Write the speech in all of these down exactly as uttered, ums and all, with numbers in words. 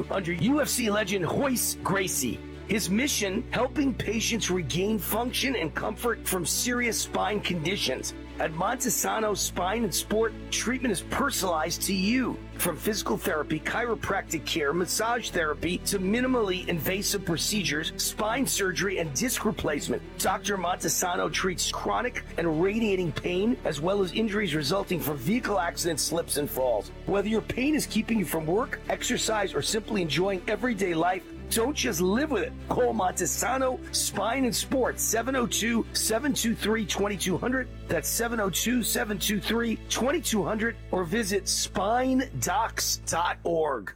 you under U F C legend Royce Gracie. His mission, helping patients regain function and comfort from serious spine conditions. At Montesano Spine and Sport, treatment is personalized to you. From physical therapy, chiropractic care, massage therapy, to minimally invasive procedures, spine surgery, and disc replacement, Doctor Montesano treats chronic and radiating pain, as well as injuries resulting from vehicle accidents, slips, and falls. Whether your pain is keeping you from work, exercise, or simply enjoying everyday life, don't just live with it. Call Montesano Spine and Sports, seven oh two, seven two three, two two zero zero. That's seven oh two, seven two three, two two zero zero. Or visit spine docs dot org.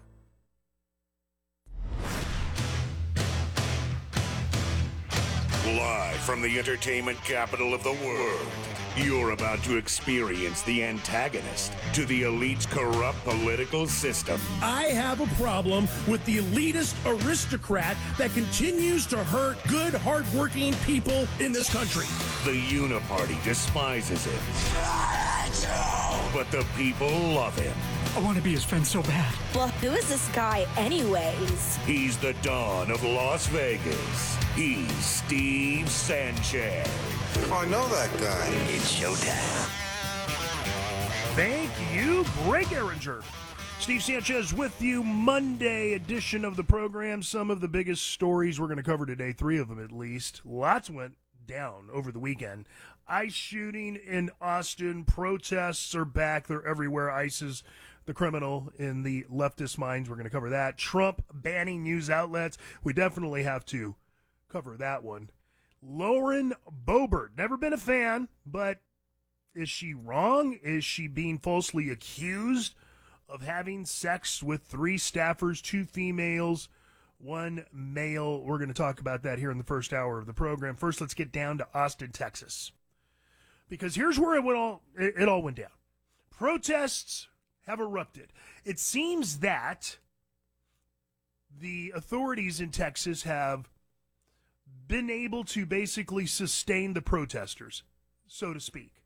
Live from the entertainment capital of the world, you're about to experience the antagonist to the elite's corrupt political system. I have a problem with the elitist aristocrat that continues to hurt good, hardworking people in this country. The Uniparty despises him, but the people love him. I want to be his friend so bad. Well, who is this guy anyways? He's the Don of Las Vegas. He's Steve Sanchez. I know that guy. It's showtime. Thank you, Greg Ehringer. Steve Sanchez with you, Monday edition of the program. Some of the biggest stories we're going to cover today, three of them at least. Lots went down over the weekend. ICE shooting in Austin. Protests are back. They're everywhere. ICE is the criminal in the leftist minds. We're going to cover that. Trump banning news outlets. We definitely have to cover that one. Lauren Boebert, never been a fan, but is she wrong? Is she being falsely accused of having sex with three staffers, two females, one male? We're going to talk about that here in the first hour of the program. First, let's get down to Austin, Texas, because here's where it went all it, it all went down. Protests have erupted. It seems that the authorities in Texas have been able to basically sustain the protesters, so to speak.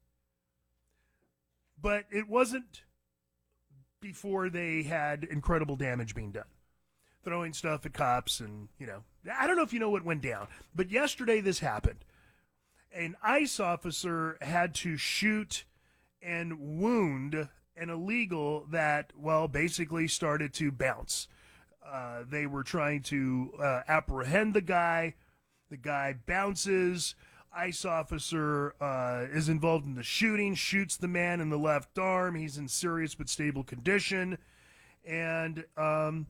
But it wasn't before they had incredible damage being done. Throwing stuff at cops and, you know, I don't know if you know what went down, but yesterday this happened. An ICE officer had to shoot and wound an illegal that, well, basically started to bounce. Uh, they were trying to uh, apprehend the guy. The guy bounces. ICE officer uh, is involved in the shooting, shoots the man in the left arm. He's in serious but stable condition. And, um,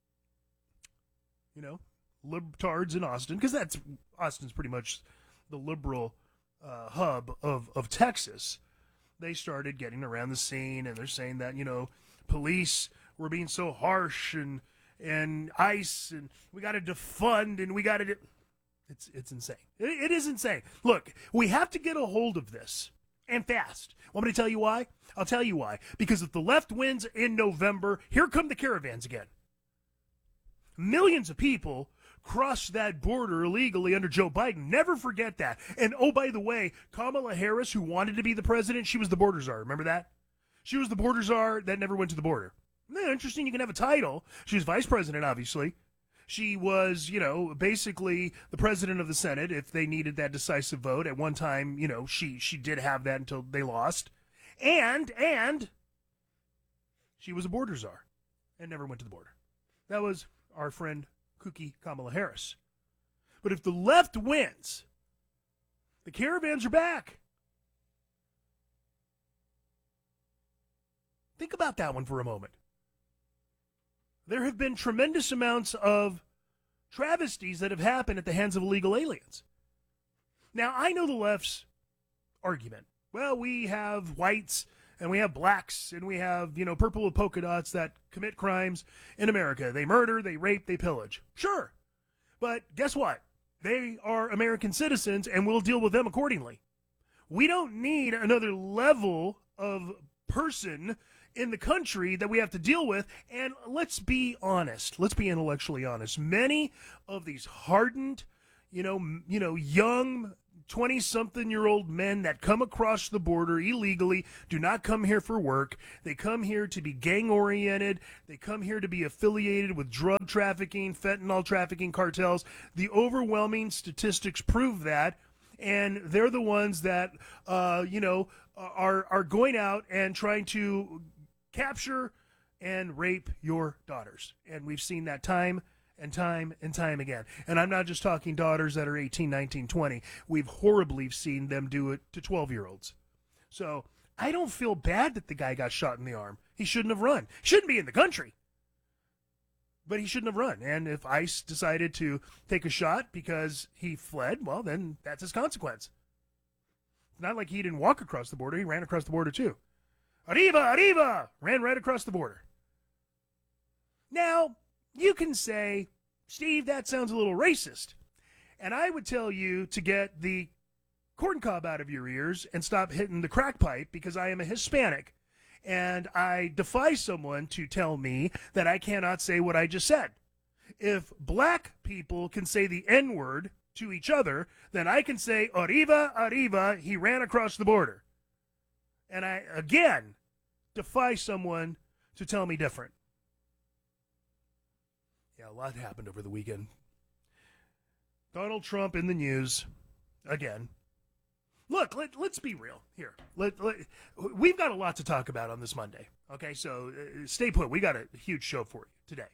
you know, libtards in Austin, because that's Austin's pretty much the liberal uh, hub of, of Texas. They started getting around the scene, and they're saying that, you know, police were being so harsh, and and ICE, and we got to defund, and we got to... De- It's it's insane. It, it is insane. Look, we have to get a hold of this, and fast. Want me to tell you why? I'll tell you why. Because if the left wins in November, here come the caravans again. Millions of people crossed that border illegally under Joe Biden. Never forget that. And oh, by the way, Kamala Harris, who wanted to be the president, she was the border czar. Remember that? She was the border czar that never went to the border. Yeah, interesting. You can have a title. She was vice president, obviously. She was, you know, basically the president of the Senate if they needed that decisive vote. At one time, you know, she she did have that until they lost. And, and she was a border czar and never went to the border. That was our friend kooky Kamala Harris. But if the left wins, the caravans are back. Think about that one for a moment. There have been tremendous amounts of travesties that have happened at the hands of illegal aliens. Now, I know the left's argument. Well, we have whites and we have blacks and we have, you know, purple with polka dots that commit crimes in America. They murder, they rape, they pillage. Sure. But guess what? They are American citizens and we'll deal with them accordingly. We don't need another level of person in the country that we have to deal with. And let's be honest. Let's be intellectually honest. Many of these hardened, you know, m- you know, young twenty-something-year-old men that come across the border illegally, do not come here for work. They come here to be gang-oriented. They come here to be affiliated with drug trafficking, fentanyl trafficking cartels. The overwhelming statistics prove that, and they're the ones that, uh, you know, are are going out and trying to capture and rape your daughters. And we've seen that time and time and time again. And I'm not just talking daughters that are eighteen, nineteen, twenty. We've horribly seen them do it to twelve-year-olds. So I don't feel bad that the guy got shot in the arm. He shouldn't have run. Shouldn't be in the country. But he shouldn't have run. And if ICE decided to take a shot because he fled, well, then that's his consequence. It's not like he didn't walk across the border. He ran across the border, too. Arriba, arriba! Ran right across the border. Now, you can say, Steve, that sounds a little racist. And I would tell you to get the corncob out of your ears and stop hitting the crack pipe, because I am a Hispanic. And I defy someone to tell me that I cannot say what I just said. If black people can say the N-word to each other, then I can say, arriba, arriba, he ran across the border. And I, again, defy someone to tell me different. Yeah, a lot happened over the weekend. Donald Trump in the news again. Look, let, let's be real here. Let, let, we've got a lot to talk about on this Monday. Okay, so uh, stay put. We got a huge show for you today.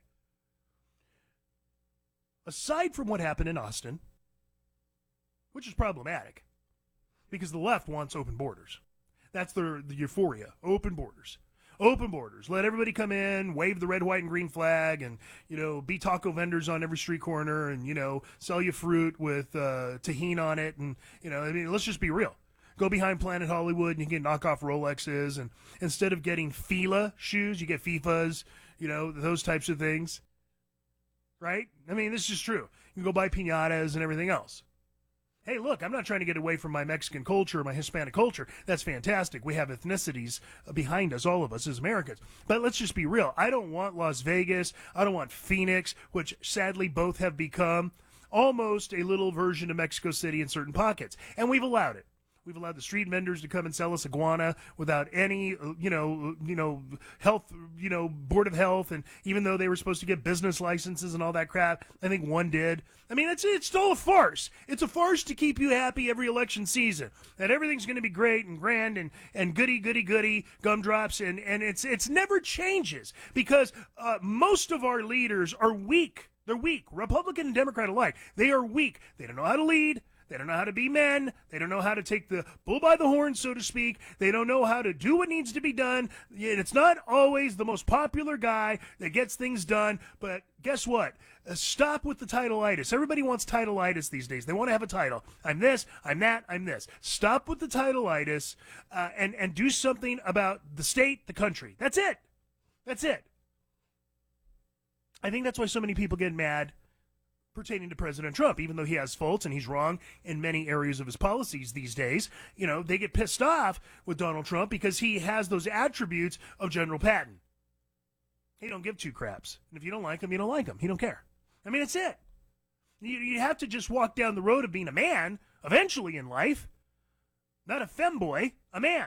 Aside from what happened in Austin, which is problematic, because the left wants open borders. That's the, the euphoria, open borders. Open borders. Let everybody come in, wave the red, white, and green flag, and, you know, be taco vendors on every street corner, and, you know, sell you fruit with uh, tahini on it. And, you know, I mean, let's just be real. Go behind Planet Hollywood, and you can get knockoff Rolexes. And instead of getting Fila shoes, you get FIFAs, you know, those types of things. Right? I mean, this is true. You can go buy piñatas and everything else. Hey, look, I'm not trying to get away from my Mexican culture or my Hispanic culture. That's fantastic. We have ethnicities behind us, all of us as Americans. But let's just be real. I don't want Las Vegas. I don't want Phoenix, which sadly both have become almost a little version of Mexico City in certain pockets. And we've allowed it. We've allowed the street vendors to come and sell us iguana without any, you know, you know, health, you know, Board of Health. And even though they were supposed to get business licenses and all that crap, I think one did. I mean, it's it's all a farce. It's a farce to keep you happy every election season. That everything's going to be great and grand and, and goody, goody, goody, gumdrops. And, and it's, it's never changes, because uh, most of our leaders are weak. They're weak. Republican and Democrat alike. They are weak. They don't know how to lead. They don't know how to be men. They don't know how to take the bull by the horn, so to speak. They don't know how to do what needs to be done. It's not always the most popular guy that gets things done, but guess what? Uh, stop with the titleitis. Everybody wants titleitis these days. They want to have a title. I'm this, I'm that, I'm this. Stop with the titleitis uh, and, and do something about the state, the country. That's it. That's it. I think that's why so many people get mad pertaining to President Trump, even though he has faults and he's wrong in many areas of his policies these days. You know, they get pissed off with Donald Trump because he has those attributes of General Patton. He don't give two craps. And if you don't like him, you don't like him. He don't care. I mean, that's it. You, you have to just walk down the road of being a man eventually in life. Not a femboy, a man.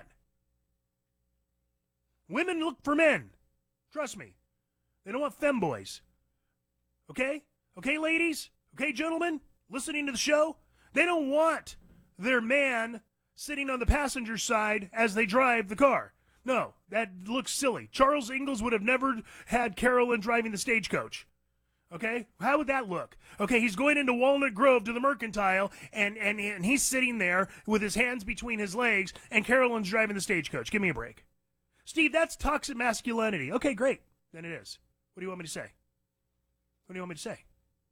Women look for men. Trust me. They don't want femboys. Okay? Okay, ladies? Okay, gentlemen? Listening to the show? They don't want their man sitting on the passenger side as they drive the car. No, that looks silly. Charles Ingalls would have never had Carolyn driving the stagecoach. Okay? How would that look? Okay, he's going into Walnut Grove to the Mercantile, and, and, and he's sitting there with his hands between his legs, and Carolyn's driving the stagecoach. Give me a break. Steve, that's toxic masculinity. Okay, great. Then it is. What do you want me to say? What do you want me to say?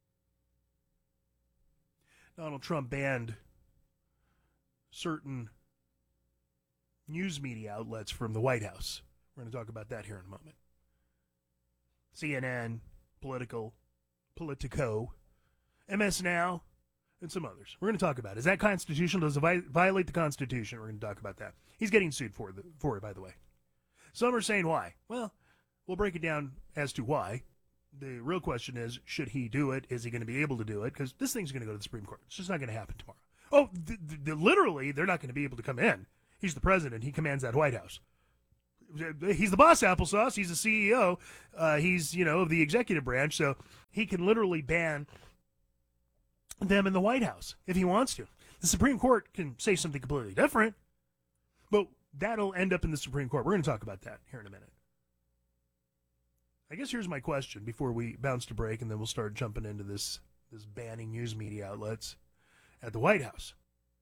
Donald Trump banned certain news media outlets from the White House. We're going to talk about that here in a moment. C N N, Political, Politico, M S Now, and some others. We're going to talk about it. Is that constitutional? Does it vi- violate the Constitution? We're going to talk about that. He's getting sued for, the, for it, by the way. Some are saying why. Well, we'll break it down as to why. The real question is, should he do it? Is he going to be able to do it? Because this thing's going to go to the Supreme Court. It's just not going to happen tomorrow. Oh, th- th- literally, they're not going to be able to come in. He's the president. He commands that White House. He's the boss, Applesauce. He's the C E O. Uh, he's, you know, of the executive branch, so he can literally ban them in the White House if he wants to. The Supreme Court can say something completely different, but that'll end up in the Supreme Court. We're going to talk about that here in a minute. I guess here's my question before we bounce to break, and then we'll start jumping into this, this banning news media outlets at the White House.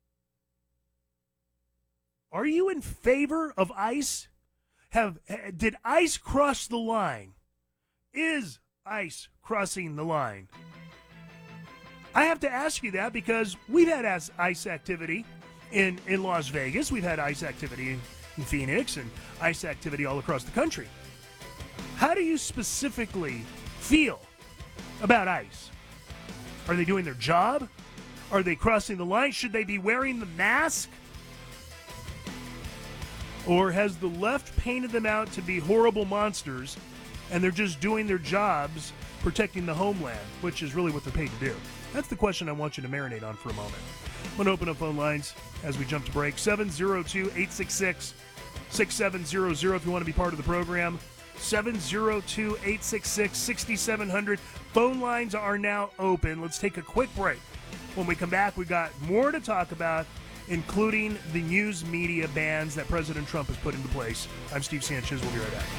Are you in favor of ICE? Have did ICE cross the line? Is ICE crossing the line? I have to ask you that because we've had ICE activity in, in Las Vegas. We've had ICE activity in Phoenix and ICE activity all across the country. How do you specifically feel about ICE? Are they doing their job? Are they crossing the line? Should they be wearing the mask? Or has the left painted them out to be horrible monsters and they're just doing their jobs protecting the homeland, which is really what they're paid to do? That's the question I want you to marinate on for a moment. I'm going to open up phone lines as we jump to break. seven oh two, eight six six, six seven zero zero if you want to be part of the program. seven oh two, eight six six, six seven zero zero. Phone lines are now open. Let's take a quick break. When we come back, we got more to talk about, including the news media bans that President Trump has put into place. I'm Steve Sanchez. We'll be right back.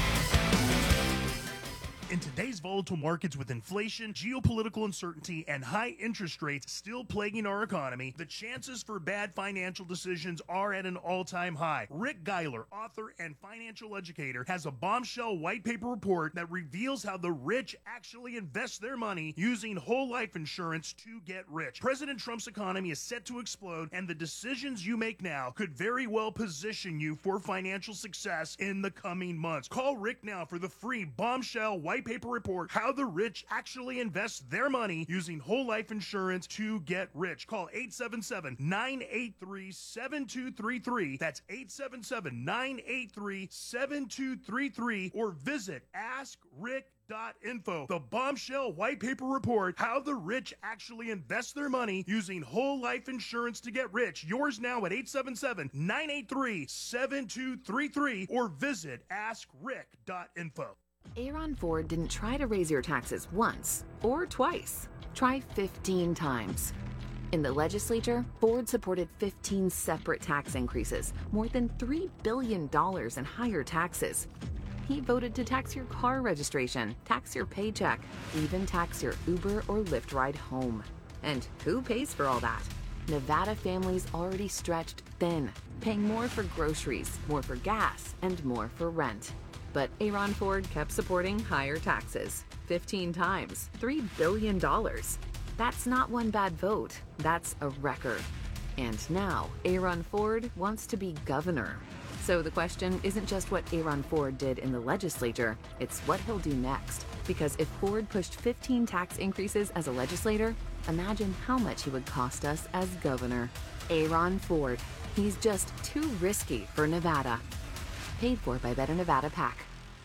In today's volatile markets with inflation, geopolitical uncertainty, and high interest rates still plaguing our economy, the chances for bad financial decisions are at an all-time high. Rick Geiler, author and financial educator, has a bombshell white paper report that reveals how the rich actually invest their money using whole life insurance to get rich. President Trump's economy is set to explode, and the decisions you make now could very well position you for financial success in the coming months. Call Rick now for the free bombshell white paper report, How the Rich Actually Invest Their Money Using Whole Life Insurance to Get Rich. Call eight seven seven, nine eight three, seven two three three. That's eight seven seven, nine eight three, seven two three three, or visit ask rick dot info. The bombshell white paper report, How the Rich Actually Invest Their Money Using Whole Life Insurance to Get Rich. Yours now at eight seven seven, nine eight three, seven two three three, or visit ask rick dot info. Aaron Ford didn't try to raise your taxes once or twice. Try fifteen times. In the legislature, Ford supported fifteen separate tax increases, more than three billion dollars in higher taxes. He voted to tax your car registration, tax your paycheck, even tax your Uber or Lyft ride home. And who pays for all that? Nevada families already stretched thin, paying more for groceries, more for gas, and more for rent. But Aaron Ford kept supporting higher taxes, fifteen times, three billion dollars. That's not one bad vote, that's a record. And now, Aaron Ford wants to be governor. So the question isn't just what Aaron Ford did in the legislature, it's what he'll do next. Because if Ford pushed fifteen tax increases as a legislator, imagine how much he would cost us as governor. Aaron Ford. He's just too risky for Nevada. Paid for by Better Nevada PAC.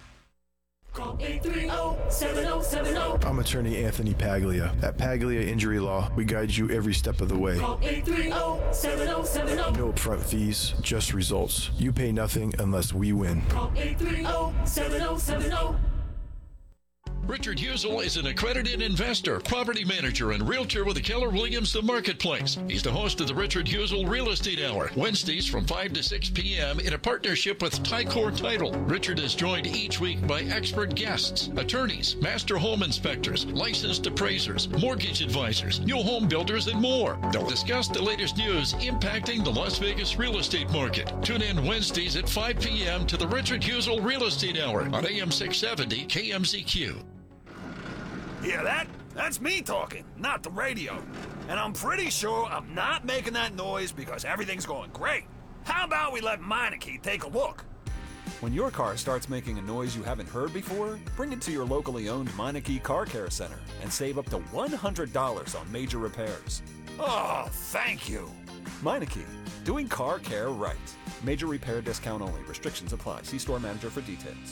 Call eight three zero, seven zero seven zero. I'm attorney Anthony Paglia. At Paglia Injury Law, we guide you every step of the way. Call eight three zero, seven zero seven zero. No upfront fees, just results. You pay nothing unless we win. Call eight three zero, seven zero seven zero. Richard Husel is an accredited investor, property manager, and realtor with the Keller Williams The Marketplace. He's the host of the Richard Husel Real Estate Hour, Wednesdays from five to six p.m. in a partnership with Tycor Title. Richard is joined each week by expert guests, attorneys, master home inspectors, licensed appraisers, mortgage advisors, new home builders, and more. They'll discuss the latest news impacting the Las Vegas real estate market. Tune in Wednesdays at five p.m. to the Richard Husel Real Estate Hour on A M six seventy K M Z Q. Hear that? That's me talking, not the radio. And I'm pretty sure I'm not making that noise because everything's going great. How about we let Meineke take a look? When your car starts making a noise you haven't heard before, bring it to your locally owned Meineke Car Care Center and save up to one hundred dollars on major repairs. Oh, thank you. Meineke, doing car care right. Major repair discount only. Restrictions apply. See store manager for details.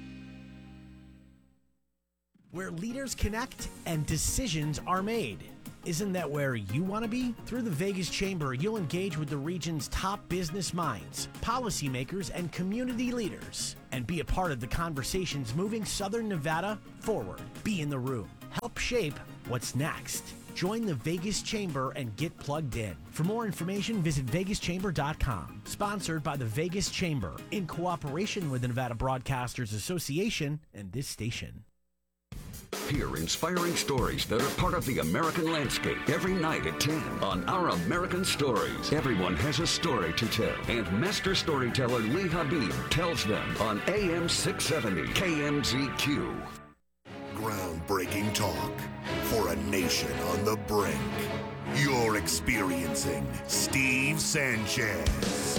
Where leaders connect and decisions are made. Isn't that where you want to be? Through the Vegas Chamber, you'll engage with the region's top business minds, policymakers, and community leaders, and be a part of the conversations moving Southern Nevada forward. Be in the room. Help shape what's next. Join the Vegas Chamber and get plugged in. For more information, visit vegas chamber dot com. Sponsored by the Vegas Chamber, in cooperation with the Nevada Broadcasters Association and this station. Hear inspiring stories that are part of the American landscape every night at ten on Our American Stories. Everyone has a story to tell, and master storyteller Lee Habib tells them on A M six seventy K M Z Q. Groundbreaking talk for a nation on the brink. You're experiencing Steve Sanchez.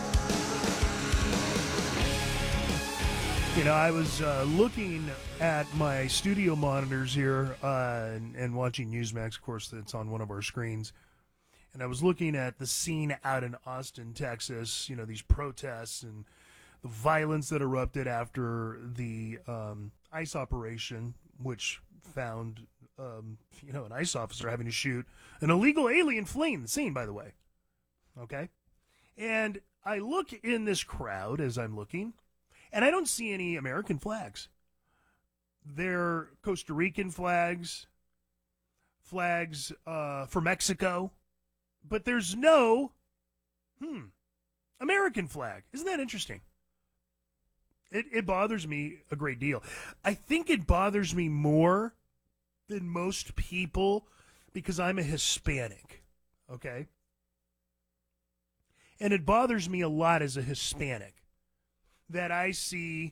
You know, I was uh, looking at my studio monitors here uh, and, and watching Newsmax. Of course, it's on one of our screens. And I was looking at the scene out in Austin, Texas, you know, these protests and the violence that erupted after the um, ICE operation, which found, um, you know, an ICE officer having to shoot an illegal alien fleeing the scene, by the way. Okay? And I look in this crowd as I'm looking, and I don't see any American flags. They're Costa Rican flags, flags uh, for Mexico, but there's no, hmm, American flag. Isn't that interesting? It, it bothers me a great deal. I think it bothers me more than most people because I'm a Hispanic, okay? And it bothers me a lot as a Hispanic that I see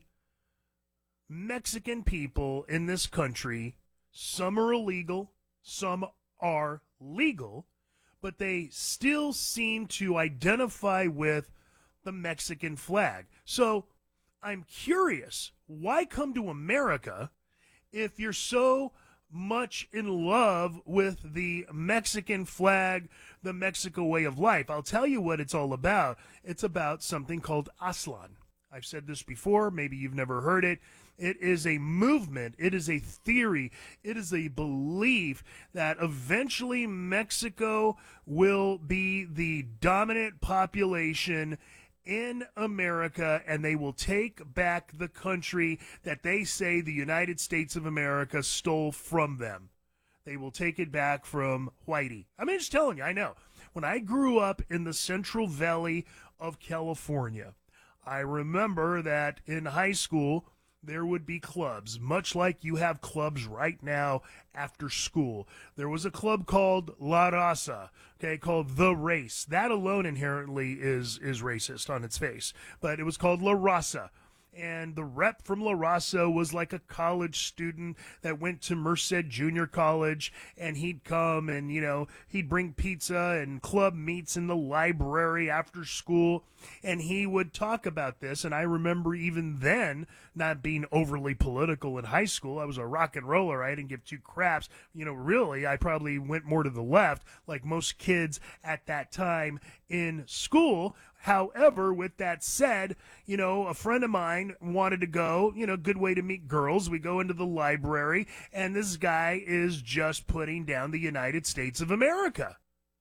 Mexican people in this country, some are illegal, some are legal, but they still seem to identify with the Mexican flag. So I'm curious, why come to America if you're so much in love with the Mexican flag, the Mexico way of life? I'll tell you what it's all about. It's about something called Aztlán. I've said this before. Maybe you've never heard it. It is a movement. It is a theory. It is a belief that eventually Mexico will be the dominant population in America, and they will take back the country that they say the United States of America stole from them. They will take it back from Whitey. I mean, just telling you, I know. When I grew up in the Central Valley of California, I remember that in high school, there would be clubs, much like you have clubs right now after school. There was a club called La Raza, okay, called The Race. That alone inherently is, is racist on its face, but it was called La Raza. And the rep from La Raza was like a college student that went to Merced Junior College, and he'd come and, you know, he'd bring pizza and club meets in the library after school, and he would talk about this. And I remember even then not being overly political in high school. I was a rock and roller. I didn't give two craps. You know, really, I probably went more to the left like most kids at that time in school. However, with that said, you know, a friend of mine wanted to go, you know, good way to meet girls. We go into the library, and this guy is just putting down the United States of America.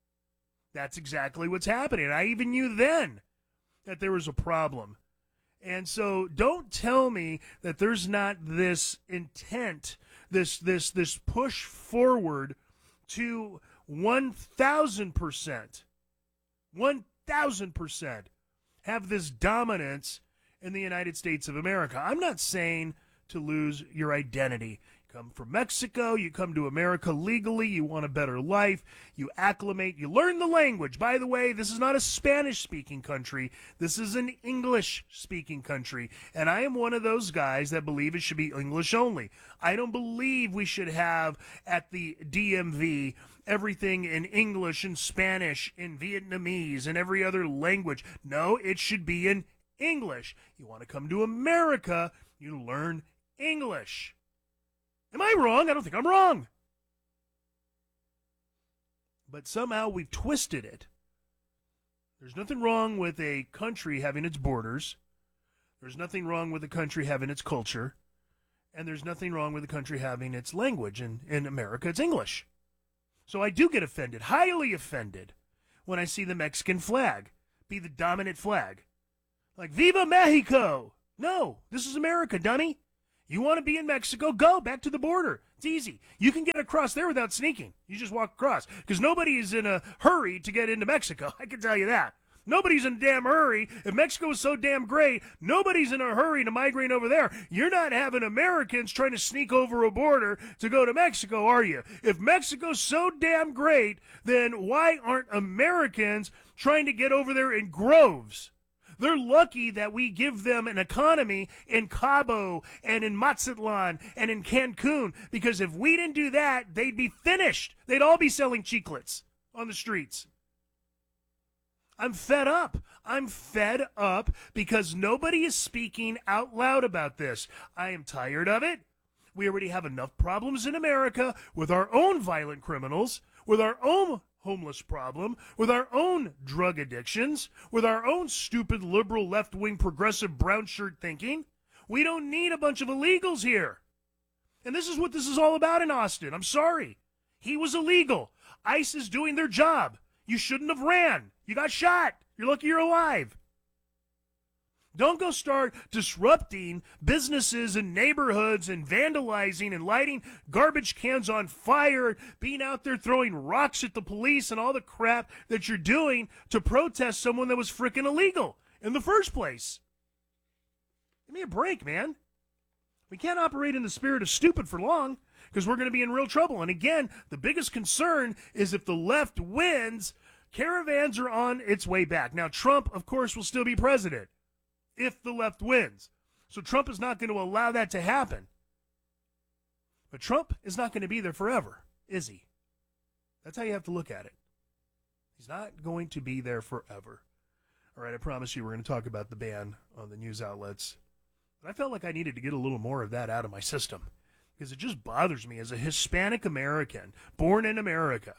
That's exactly what's happening. I even knew then that there was a problem. And so don't tell me that there's not this intent, this this this push forward to one thousand percent. one thousand percent have this dominance in the United States of America. I'm not saying to lose your identity. You come from Mexico, you come to America legally, you want a better life, you acclimate, you learn the language. By the way, this is not a Spanish-speaking country. This is an English-speaking country. And I am one of those guys that believe it should be English only. I don't believe we should have at the D M V everything in English and Spanish, in Vietnamese, and every other language. No, it should be in English. You want to come to America, you learn English. Am I wrong? I don't think I'm wrong. But somehow we've twisted it. There's nothing wrong with a country having its borders. There's nothing wrong with a country having its culture. And there's nothing wrong with a country having its language. And in America, it's English. So I do get offended, highly offended, when I see the Mexican flag be the dominant flag. Like, Viva Mexico! No, this is America, dummy. You want to be in Mexico? Go back to the border. It's easy. You can get across there without sneaking. You just walk across. Because nobody is in a hurry to get into Mexico. I can tell you that. Nobody's in a damn hurry. If Mexico is so damn great, nobody's in a hurry to migrate over there. You're not having Americans trying to sneak over a border to go to Mexico, are you? If Mexico's so damn great, then why aren't Americans trying to get over there in groves? They're lucky that we give them an economy in Cabo and in Mazatlan and in Cancun, because if we didn't do that, they'd be finished. They'd all be selling chiclets on the streets. I'm fed up. I'm fed up because nobody is speaking out loud about this. I am tired of it. We already have enough problems in America with our own violent criminals, with our own homeless problem, with our own drug addictions, with our own stupid liberal left-wing progressive brown shirt thinking. We don't need a bunch of illegals here. And this is what this is all about in Austin. I'm sorry. He was illegal. ICE is doing their job. You shouldn't have ran. You got shot. You're lucky you're alive. Don't go start disrupting businesses and neighborhoods and vandalizing and lighting garbage cans on fire, being out there throwing rocks at the police and all the crap that you're doing to protest someone that was frickin' illegal in the first place. Give me a break, man. We can't operate in the spirit of stupid for long because we're going to be in real trouble. And again, the biggest concern is if the left wins, caravans are on its way back. Now, Trump, of course, will still be president if the left wins. So Trump is not going to allow that to happen. But Trump is not going to be there forever, is he? That's how you have to look at it. He's not going to be there forever. All right, I promise you we're going to talk about the ban on the news outlets. But I felt like I needed to get a little more of that out of my system because it just bothers me as a Hispanic American born in America.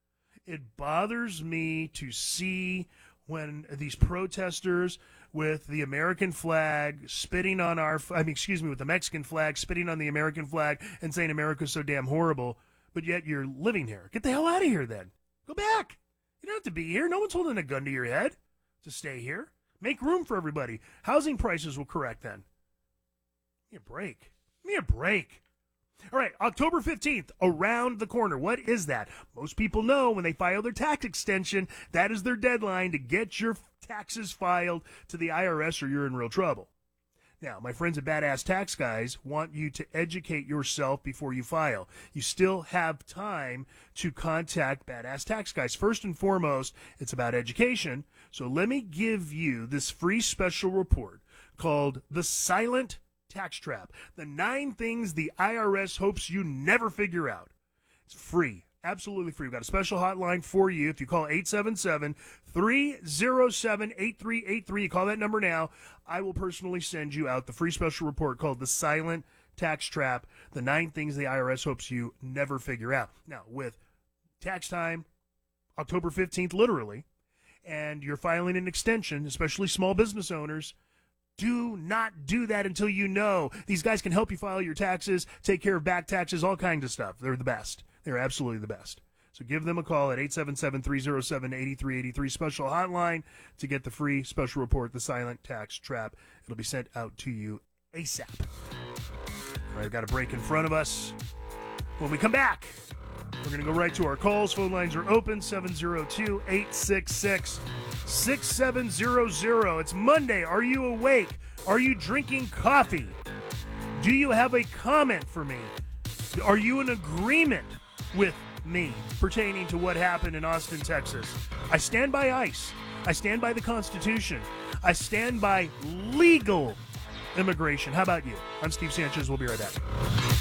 It bothers me to see when these protesters with the American flag spitting on our, I mean, excuse me, with the Mexican flag spitting on the American flag and saying America's so damn horrible, but yet you're living here. Get the hell out of here then. Go back. You don't have to be here. No one's holding a gun to your head to stay here. Make room for everybody. Housing prices will correct then. Give me a break. Give me a break. All right, October fifteenth, around the corner. What is that? Most people know when they file their tax extension, that is their deadline to get your taxes filed to the I R S or you're in real trouble. Now, my friends at Badass Tax Guys want you to educate yourself before you file. You still have time to contact Badass Tax Guys. First and foremost, it's about education. So let me give you this free special report called The Silent Tax Trap. The nine things the I R S hopes you never figure out. It's free. Absolutely free. We've got a special hotline for you. If you call eight seven seven, three oh seven, eight three eight three, you call that number now, I will personally send you out the free special report called The Silent Tax Trap, the nine things the I R S hopes you never figure out. Now, with tax time, October fifteenth, literally, and you're filing an extension, especially small business owners, do not do that until you know. These guys can help you file your taxes, take care of back taxes, all kinds of stuff. They're the best. They're absolutely the best. So give them a call at eight seven seven, three oh seven, eight three eight three, special hotline, to get the free special report, The Silent Tax Trap. It'll be sent out to you ASAP. All right, I've got a break in front of us. When we come back, we're going to go right to our calls. Phone lines are open, seven oh two, eight six six, six seven zero zero. It's Monday. Are you awake? Are you drinking coffee? Do you have a comment for me? Are you in agreement with me pertaining to what happened in Austin, Texas? I stand by ICE. I stand by the Constitution. I stand by legal immigration. How about you? I'm Steve Sanchez. We'll be right back.